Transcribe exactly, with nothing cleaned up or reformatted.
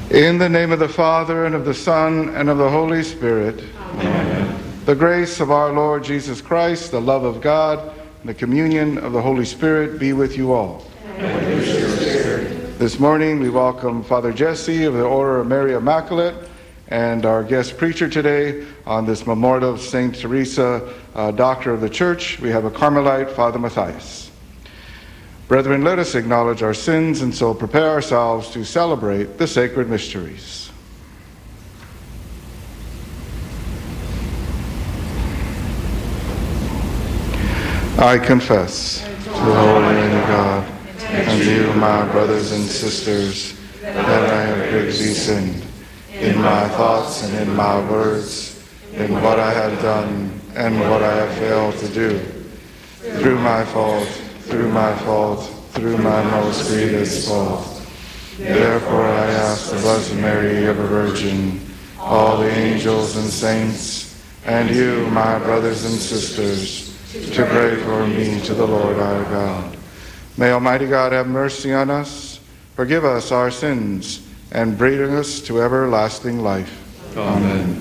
In the name of the Father, and of the Son, and of the Holy Spirit. Amen. The grace of our Lord Jesus Christ, the love of God, and the communion of the Holy Spirit be with you all. And with your spirit. This morning we welcome Father Jesse of the Order of Mary Immaculate and our guest preacher today on this memorial of Saint Teresa, uh, Doctor of the Church. We have a Carmelite, Father Matthias. Brethren, let us acknowledge our sins and so prepare ourselves to celebrate the sacred mysteries. I confess to the Almighty God and to you, my brothers and sisters, that I have greatly sinned in my thoughts and in my words, in what I have done and what I have failed to do. Through my fault, through my fault, through my most grievous fault. Therefore I ask the Blessed Mary, ever Virgin, all the angels and saints, and you, my brothers and sisters, to pray for me to the Lord our God. May Almighty God have mercy on us, forgive us our sins, and bring us to everlasting life. Amen.